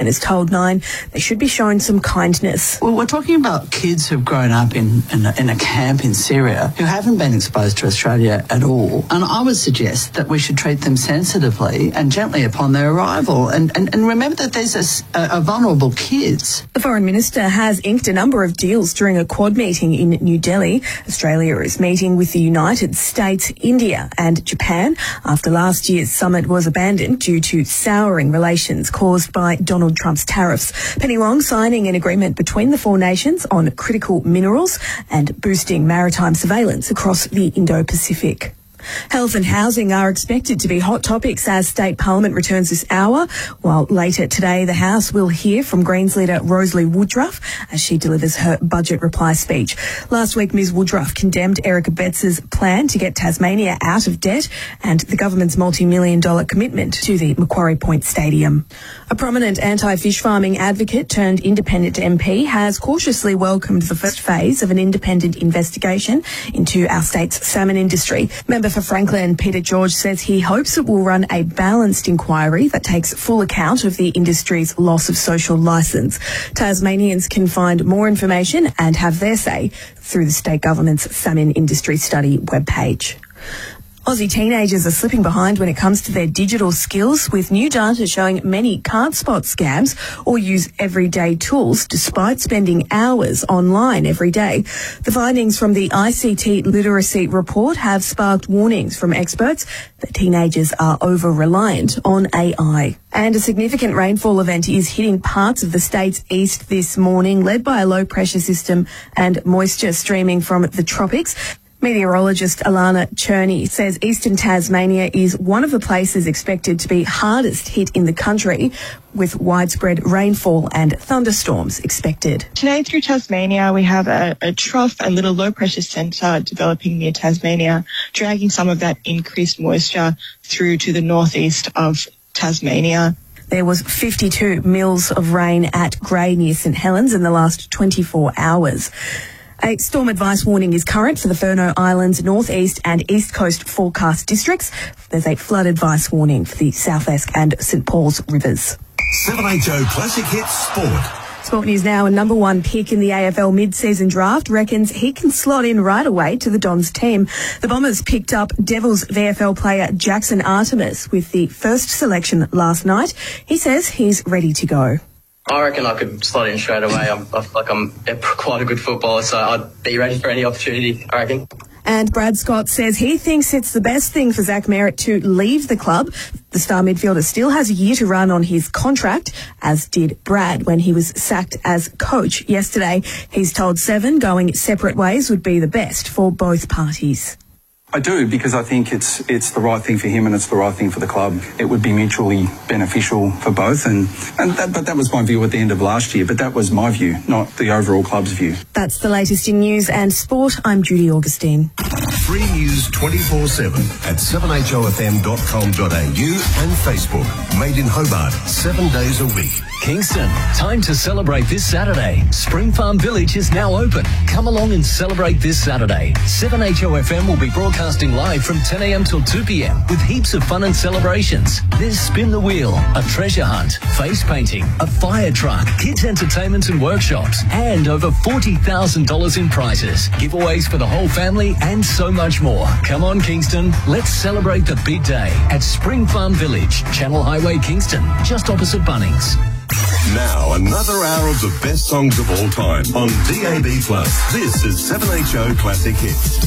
has told Nine they should be shown some kindness. Well, we're talking about kids who've grown up in a camp in Syria who haven't been exposed to Australia at all. And I would suggest that we should treat them sensitively and gently upon their arrival. And remember that there's a vulnerable kids. The Foreign Minister has inked a number of deals during a Quad meeting in New Delhi. Australia is meeting with the United States, India and Japan after last year's summit was abandoned due to souring relations caused by Donald Trump's tariffs. Penny Wong signing an agreement between the four nations on critical minerals and boosting maritime surveillance across the Indo-Pacific. Health and housing are expected to be hot topics as State Parliament returns this hour, while later today the House will hear from Greens leader Rosalie Woodruff as she delivers her budget reply speech. Last week, Ms Woodruff condemned Eric Abetts's plan to get Tasmania out of debt and the government's multi-million-dollar commitment to the Macquarie Point Stadium. A prominent anti-fish farming advocate turned independent MP has cautiously welcomed the first phase of an independent investigation into our state's salmon industry. Member for Franklin, Peter George, says he hopes it will run a balanced inquiry that takes full account of the industry's loss of social licence. Tasmanians can find more information and have their say through the state government's salmon industry study webpage. Aussie teenagers are slipping behind when it comes to their digital skills, with new data showing many can't spot scams or use everyday tools despite spending hours online every day. The findings from the ICT Literacy Report have sparked warnings from experts that teenagers are over-reliant on AI. And a significant rainfall event is hitting parts of the state's east this morning, led by a low-pressure system and moisture streaming from the tropics. Meteorologist Alana Cherney says eastern Tasmania is one of the places expected to be hardest hit in the country, with widespread rainfall and thunderstorms expected. Today through Tasmania, we have a trough and little low-pressure centre developing near Tasmania, dragging some of that increased moisture through to the northeast of Tasmania. There was 52 mils of rain at Grey near St Helens in the last 24 hours. A storm advice warning is current for the Furneaux Islands, northeast and east coast forecast districts. There's a flood advice warning for the South Esk and St Paul's rivers. 7HO Classic Hits Sport. Sport News now, a number one pick in the AFL mid-season draft reckons he can slot in right away to the Dons team. The Bombers picked up Devils VFL player Jackson Artemis with the first selection last night. He says he's ready to go. I reckon I could slot in straight away. I feel like I'm quite a good footballer, so I'd be ready for any opportunity, I reckon. And Brad Scott says he thinks it's the best thing for Zach Merritt to leave the club. The star midfielder still has a year to run on his contract, as did Brad when he was sacked as coach yesterday. He's told Seven going separate ways would be the best for both parties. I do, because I think it's the right thing for him and it's the right thing for the club. It would be mutually beneficial for both, but that was my view at the end of last year. But that was my view, not the overall club's view. That's the latest in news and sport. I'm Judy Augustine. Free news 24/7 at 7hofm.com.au and Facebook. Made in Hobart 7 days a week. Kingston, time to celebrate this Saturday. Spring Farm Village is now open. Come along and celebrate this Saturday. 7HOFM will be broadcasting live from 10 a.m. till 2 p.m. with heaps of fun and celebrations. There's Spin the Wheel, a treasure hunt, face painting, a fire truck, kids entertainment and workshops, and over $40,000 in prizes, giveaways for the whole family, and so much more. Come on, Kingston. Let's celebrate the big day at Spring Farm Village, Channel Highway, Kingston, just opposite Bunnings. Now, another hour of the best songs of all time on DAB+. This is 7HO Classic Hits.